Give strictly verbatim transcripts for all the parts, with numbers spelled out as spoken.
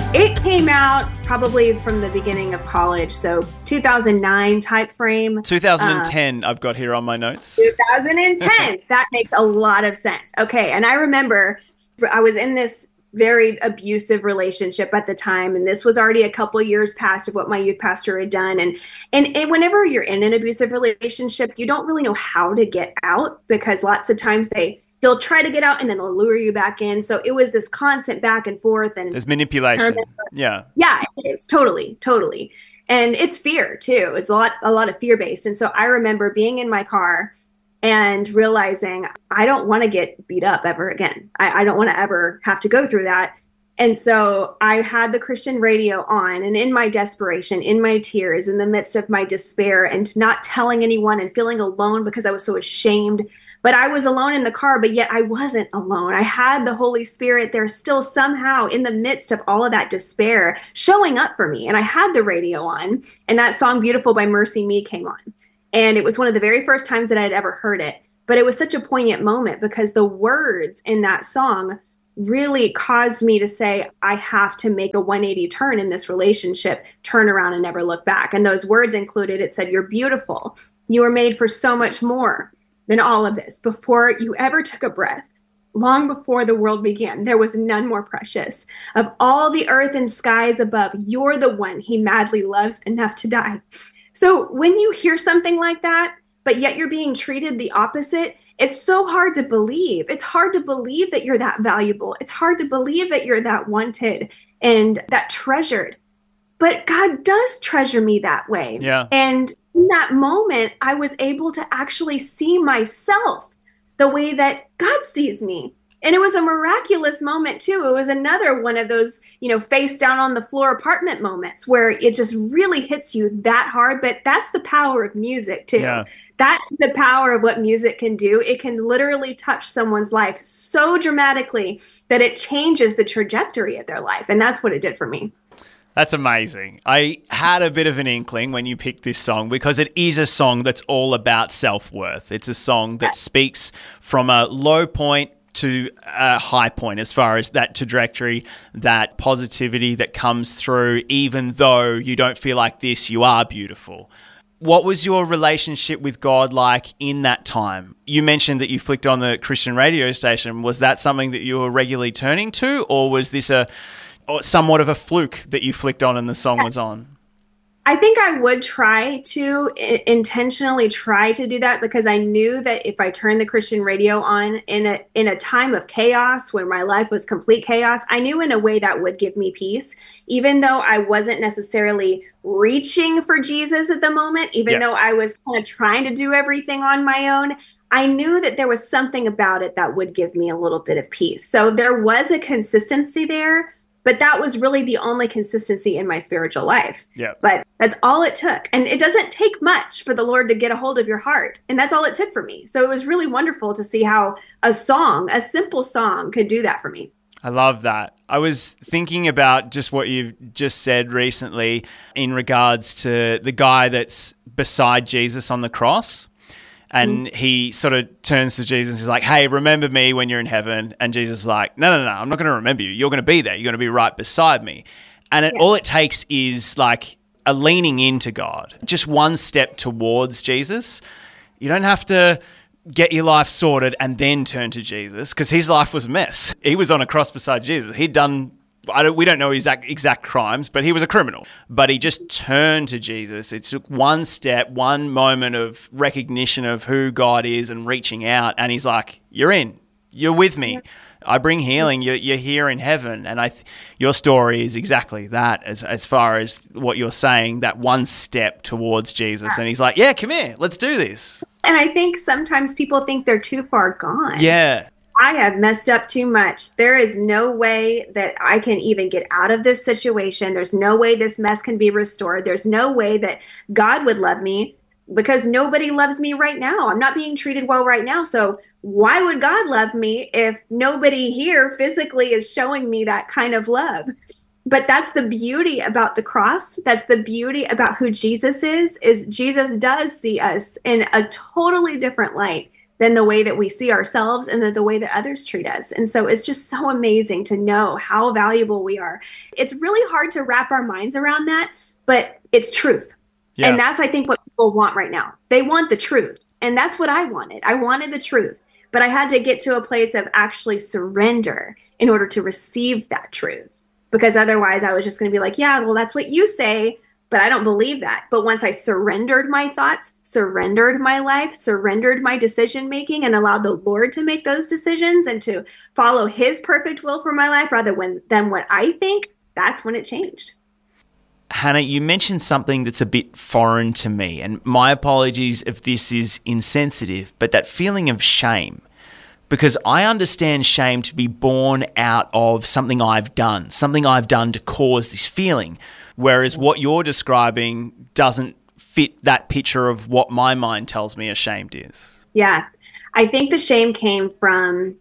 It came out probably from the beginning of college, so two thousand nine type frame. two thousand ten, uh, I've got here on my notes. two thousand ten. That makes a lot of sense. Okay, and I remember I was in this very abusive relationship at the time, and this was already a couple years past of what my youth pastor had done. And, and and whenever you're in an abusive relationship, you don't really know how to get out, because lots of times they they'll try to get out and then they'll lure you back in. So it was this constant back and forth. And there's manipulation. Yeah. Yeah, it's totally, totally. And it's fear too. It's a lot, a lot of fear based. And so I remember being in my car and realizing I don't want to get beat up ever again. I, I don't want to ever have to go through that. And so I had the Christian radio on, and in my desperation, in my tears, in the midst of my despair, and not telling anyone and feeling alone because I was so ashamed. But I was alone in the car, but yet I wasn't alone. I had the Holy Spirit there still somehow in the midst of all of that despair showing up for me. And I had the radio on, and that song Beautiful by Mercy Me came on. And it was one of the very first times that I'd ever heard it. But it was such a poignant moment because the words in that song really caused me to say, I have to make a one eighty turn in this relationship, turn around and never look back. And those words included, it said, you're beautiful. You were made for so much more than all of this. Before you ever took a breath, long before the world began, there was none more precious. Of all the earth and skies above, you're the one he madly loves enough to die. So when you hear something like that, but yet you're being treated the opposite, it's so hard to believe. It's hard to believe that you're that valuable. It's hard to believe that you're that wanted and that treasured. But God does treasure me that way. Yeah. And in that moment, I was able to actually see myself the way that God sees me. And it was a miraculous moment too. It was another one of those, you know, face down on the floor apartment moments where it just really hits you that hard. But that's the power of music too. Yeah. That's the power of what music can do. It can literally touch someone's life so dramatically that it changes the trajectory of their life. And that's what it did for me. That's amazing. I had a bit of an inkling when you picked this song because it is a song that's all about self-worth. It's a song that speaks from a low point to a high point as far as that trajectory, that positivity that comes through, even though you don't feel like this, you are beautiful. What was your relationship with God like in that time? You mentioned that you flicked on the Christian radio station. Was that something that you were regularly turning to, or was this a or somewhat of a fluke that you flicked on and the song was on? I think I would try to I- intentionally try to do that because I knew that if I turned the Christian radio on in a in a time of chaos when my life was complete chaos, I knew in a way that would give me peace, even though I wasn't necessarily reaching for Jesus at the moment, even Yeah. though I was kind of trying to do everything on my own. I knew that there was something about it that would give me a little bit of peace. So there was a consistency there. But that was really the only consistency in my spiritual life. Yeah. But that's all it took. And it doesn't take much for the Lord to get a hold of your heart. And that's all it took for me. So it was really wonderful to see how a song, a simple song, could do that for me. I love that. I was thinking about just what you've just said recently in regards to the guy that's beside Jesus on the cross. And mm. he sort of turns to Jesus and he's like, hey, remember me when you're in heaven. And Jesus is like, no, no, no, I'm not going to remember you. You're going to be there. You're going to be right beside me. And it, yeah. all it takes is like a leaning into God, just one step towards Jesus. You don't have to get your life sorted and then turn to Jesus because his life was a mess. He was on a cross beside Jesus. He'd done... I don't, we don't know exact exact crimes, but he was a criminal. But he just turned to Jesus. It took one step, one moment of recognition of who God is and reaching out. And he's like, you're in. You're with me. I bring healing. You're, you're here in heaven. And I, th- your story is exactly that as, as far as what you're saying, that one step towards Jesus. And he's like, yeah, come here. Let's do this. And I think sometimes people think they're too far gone. Yeah. I have messed up too much. There is no way that I can even get out of this situation. There's no way this mess can be restored. There's no way that God would love me because nobody loves me right now. I'm not being treated well right now. So why would God love me if nobody here physically is showing me that kind of love? But that's the beauty about the cross. That's the beauty about who Jesus is, is Jesus does see us in a totally different light than the way that we see ourselves and the, the way that others treat us. And so it's just so amazing to know how valuable we are. It's really hard to wrap our minds around that, but it's truth. Yeah. And that's, I think, what people want right now. They want the truth. And that's what I wanted. I wanted the truth. But I had to get to a place of actually surrender in order to receive that truth. Because otherwise I was just going to be like, yeah, well, that's what you say, but I don't believe that. But once I surrendered my thoughts, surrendered my life, surrendered my decision making, and allowed the Lord to make those decisions and to follow his perfect will for my life rather when, than what I think, that's when it changed. Hannah, you mentioned something that's a bit foreign to me, and my apologies if this is insensitive, but that feeling of shame. Because I understand shame to be born out of something I've done, something I've done to cause this feeling, whereas what you're describing doesn't fit that picture of what my mind tells me ashamed is. Yeah, I think the shame came from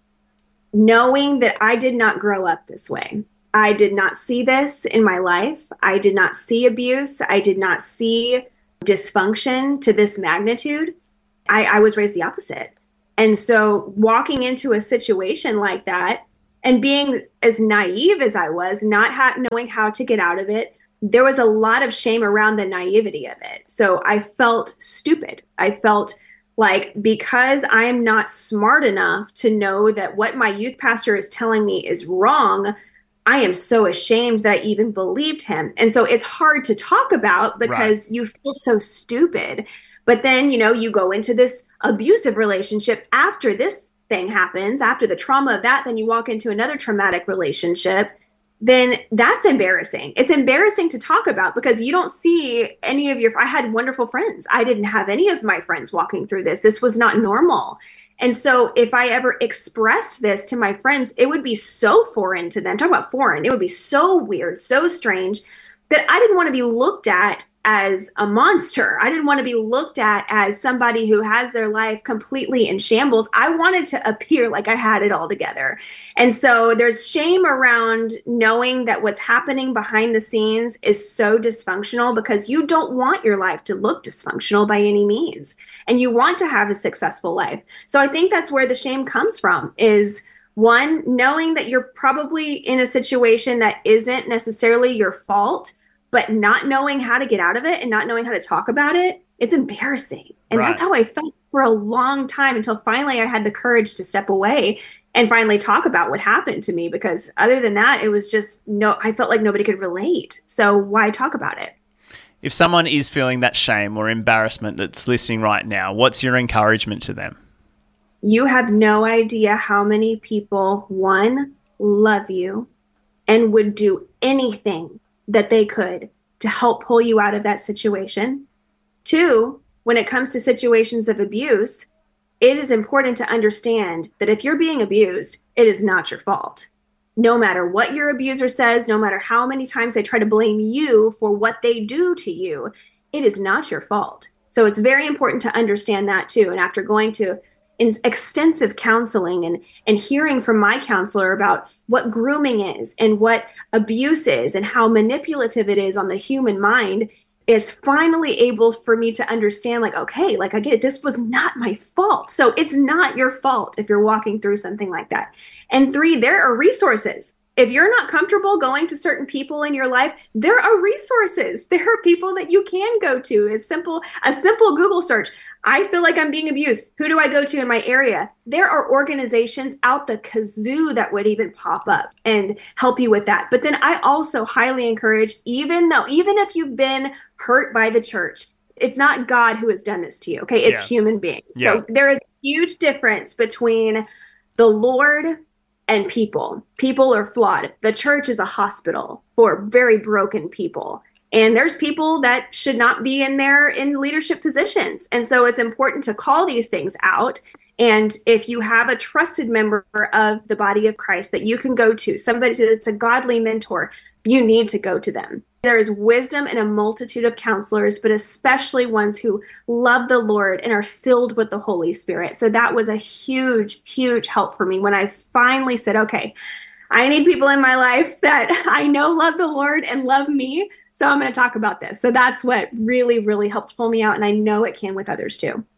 knowing that I did not grow up this way. I did not see this in my life. I did not see abuse. I did not see dysfunction to this magnitude. I, I was raised the opposite. And so walking into a situation like that and being as naive as I was, not ha- knowing how to get out of it, there was a lot of shame around the naivety of it. So I felt stupid. I felt like because I am not smart enough to know that what my youth pastor is telling me is wrong, I am so ashamed that I even believed him. And so it's hard to talk about because right. you feel so stupid. But then, you know, you go into this abusive relationship after this thing happens, after the trauma of that, then you walk into another traumatic relationship, then that's embarrassing. It's embarrassing to talk about because you don't see any of your, I had wonderful friends. I didn't have any of my friends walking through this. This was not normal. And so if I ever expressed this to my friends, it would be so foreign to them. Talk about foreign. It would be so weird, so strange that I didn't want to be looked at as a monster. I didn't want to be looked at as somebody who has their life completely in shambles. I wanted to appear like I had it all together. And so there's shame around knowing that what's happening behind the scenes is so dysfunctional because you don't want your life to look dysfunctional by any means. And you want to have a successful life. So I think that's where the shame comes from is one, knowing that you're probably in a situation that isn't necessarily your fault, but not knowing how to get out of it and not knowing how to talk about it, it's embarrassing. And right. that's how I felt for a long time until finally I had the courage to step away and finally talk about what happened to me. Because other than that, it was just no, I felt like nobody could relate. So why talk about it? If someone is feeling that shame or embarrassment that's listening right now, what's your encouragement to them? You have no idea how many people, one, love you and would do anything that they could to help pull you out of that situation. Two, when it comes to situations of abuse, it is important to understand that if you're being abused, it is not your fault. No matter what your abuser says, no matter how many times they try to blame you for what they do to you, it is not your fault. So it's very important to understand that too. And after going to in extensive counseling and, and hearing from my counselor about what grooming is and what abuse is and how manipulative it is on the human mind, it's finally able for me to understand like, okay, like I get it. This was not my fault. So it's not your fault if you're walking through something like that. And three, there are resources. If you're not comfortable going to certain people in your life, there are resources. There are people that you can go to. It's simple, a simple Google search. I feel like I'm being abused. Who do I go to in my area? There are organizations out the kazoo that would even pop up and help you with that. But then I also highly encourage, even though, even if you've been hurt by the church, it's not God who has done this to you. Okay. It's yeah. human beings. Yeah. So there is a huge difference between the Lord and people. People are flawed. The church is a hospital for very broken people. And there's people that should not be in there in leadership positions. And so it's important to call these things out. And if you have a trusted member of the body of Christ that you can go to, somebody that's a godly mentor, you need to go to them. There is wisdom in a multitude of counselors, but especially ones who love the Lord and are filled with the Holy Spirit. So that was a huge, huge help for me when I finally said, okay, I need people in my life that I know love the Lord and love me. So I'm going to talk about this. So that's what really, really helped pull me out. And I know it can with others too.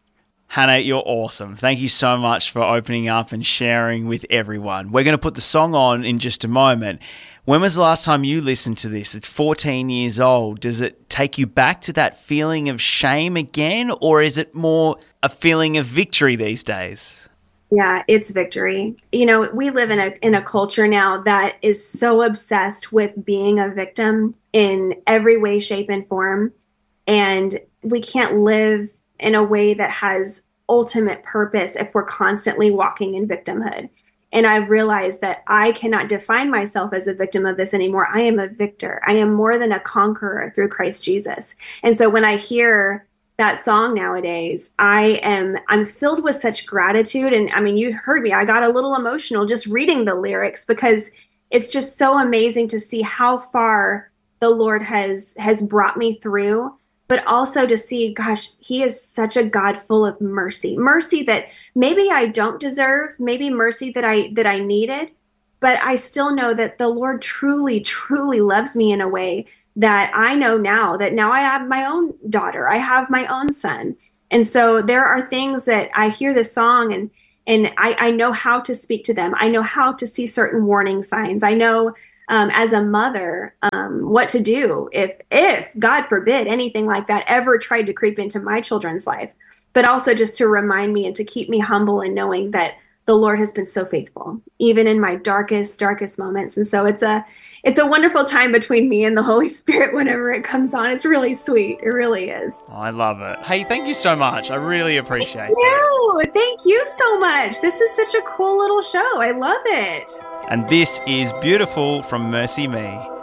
Hannah, you're awesome. Thank you so much for opening up and sharing with everyone. We're going to put the song on in just a moment. When was the last time you listened to this? It's fourteen years old. Does it take you back to that feeling of shame again, or is it more a feeling of victory these days? Yeah, it's victory. You know, we live in a in a culture now that is so obsessed with being a victim in every way, shape, and form. And we can't live in a way that has ultimate purpose if we're constantly walking in victimhood. And I've realized that I cannot define myself as a victim of this anymore. I am a victor. I am more than a conqueror through Christ Jesus. And so when I hear that song nowadays, I am, I'm filled with such gratitude. And I mean, you heard me, I got a little emotional just reading the lyrics, because it's just so amazing to see how far the Lord has, has brought me through, but also to see, gosh, he is such a God full of mercy, mercy that maybe I don't deserve, maybe mercy that I, that I needed, but I still know that the Lord truly, truly loves me in a way that I know now, that now I have my own daughter, I have my own son. And so there are things that I hear this song and and I, I know how to speak to them. I know how to see certain warning signs. I know um, as a mother um, what to do if, if, God forbid, anything like that ever tried to creep into my children's life. But also just to remind me and to keep me humble in knowing that the Lord has been so faithful, even in my darkest, darkest moments. And so it's a it's a wonderful time between me and the Holy Spirit whenever it comes on. It's really sweet. It really is. Oh, I love it. Hey, thank you so much. I really appreciate it. No, thank you so much. This is such a cool little show. I love it. And this is Beautiful from Mercy Me.